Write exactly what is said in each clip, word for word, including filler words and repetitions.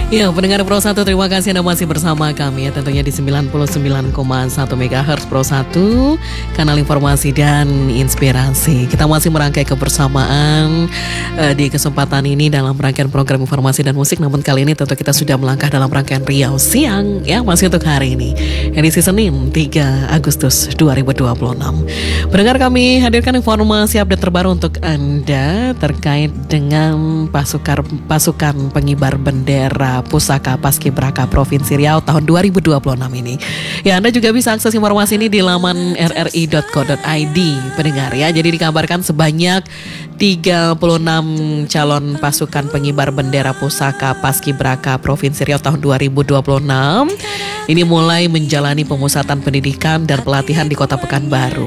Ya, pendengar Pro satu, terima kasih Anda masih bersama kami ya, tentunya di sembilan puluh sembilan koma satu MHz Pro satu, kanal informasi dan inspirasi. Kita masih merangkai kebersamaan uh, di kesempatan ini dalam rangkaian program informasi dan musik. Namun kali ini tentu kita sudah melangkah dalam rangkaian Riau Siang ya, masih untuk hari ini, edisi Senin tiga Agustus dua ribu dua puluh enam. Pendengar, kami hadirkan informasi update terbaru untuk Anda terkait dengan pasukan pasukan pengibar bendera Pusaka Paskibraka Provinsi Riau tahun dua ribu dua puluh enam ini. Ya, Anda juga bisa akses informasi ini di laman r r i dot co dot i d, pendengar ya. Jadi dikabarkan sebanyak tiga puluh enam calon pasukan pengibar bendera Pusaka Paskibraka Provinsi Riau tahun dua ribu dua puluh enam ini mulai menjalani pemusatan pendidikan dan pelatihan di Kota Pekanbaru.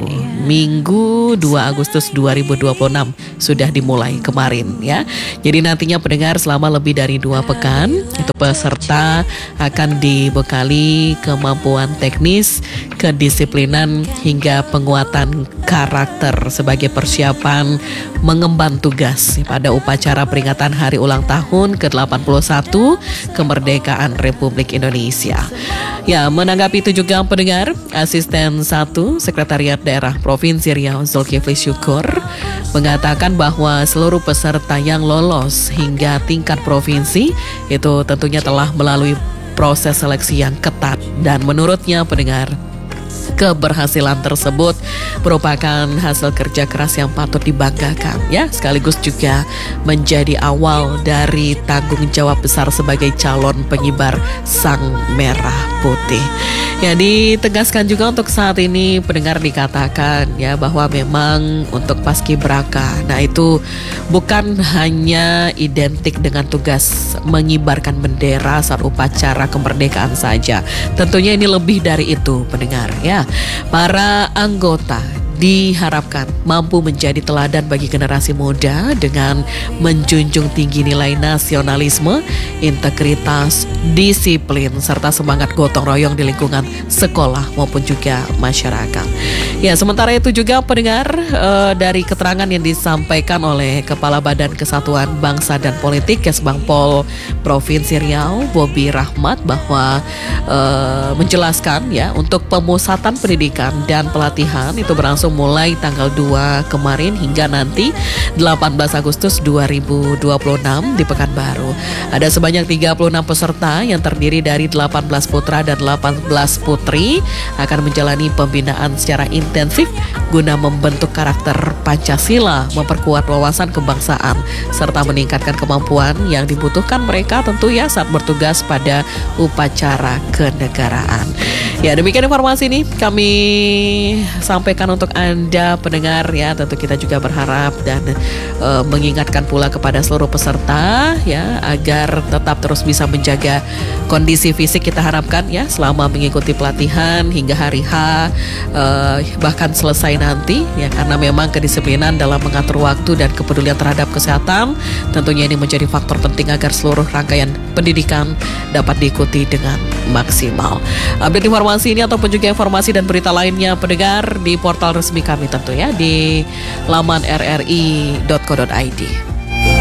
Minggu dua Agustus dua ribu dua puluh enam sudah dimulai kemarin ya. Jadi nantinya pendengar, selama lebih dari dua pekan itu peserta akan dibekali kemampuan teknis, kedisiplinan hingga penguatan karakter sebagai persiapan mengemban tugas pada upacara peringatan hari ulang tahun ke delapan puluh satu kemerdekaan Republik Indonesia. Ya, menanggapi itu juga pendengar, Asisten satu Sekretariat Daerah Provinsi Riau Zulkifli Syukur mengatakan bahwa seluruh peserta yang lolos hingga tingkat provinsi itu tentunya telah melalui proses seleksi yang ketat, dan menurutnya pendengar, keberhasilan tersebut merupakan hasil kerja keras yang patut dibanggakan ya, sekaligus juga menjadi awal dari tanggung jawab besar sebagai calon pengibar sang merah putih. Ya, ditegaskan juga untuk saat ini pendengar, dikatakan ya bahwa memang untuk Paskibraka, nah itu bukan hanya identik dengan tugas mengibarkan bendera saat upacara kemerdekaan saja. Tentunya ini lebih dari itu pendengar ya. Para anggota diharapkan mampu menjadi teladan bagi generasi muda dengan menjunjung tinggi nilai nasionalisme, integritas, disiplin, serta semangat gotong royong di lingkungan sekolah maupun juga masyarakat. Ya, sementara itu juga pendengar, e, dari keterangan yang disampaikan oleh Kepala Badan Kesatuan Bangsa dan Politik Kesbangpol Provinsi Riau, Bobi Rahmat, bahwa e, menjelaskan ya, untuk pemusatan pendidikan dan pelatihan itu berlangsung mulai tanggal dua kemarin hingga nanti delapan belas Agustus dua ribu dua puluh enam di Pekanbaru. Ada sebanyak tiga puluh enam peserta yang terdiri dari delapan belas putra dan delapan belas putri akan menjalani pembinaan secara intensif guna membentuk karakter Pancasila, memperkuat wawasan kebangsaan, serta meningkatkan kemampuan yang dibutuhkan mereka tentu ya saat bertugas pada upacara kenegaraan. Ya, demikian informasi ini kami sampaikan untuk Anda pendengar ya. Tentu kita juga berharap dan e, mengingatkan pula kepada seluruh peserta ya, agar tetap terus bisa menjaga kondisi fisik. Kita harapkan ya selama mengikuti pelatihan hingga hari H, e, bahkan selesai nanti ya, karena memang kedisiplinan dalam mengatur waktu dan kepedulian terhadap kesehatan tentunya ini menjadi faktor penting agar seluruh rangkaian pendidikan dapat diikuti dengan maksimal. Update informasi ini ataupun juga informasi dan berita lainnya pendengar di portal resmi kami tentu ya, di laman r r i dot co dot i d.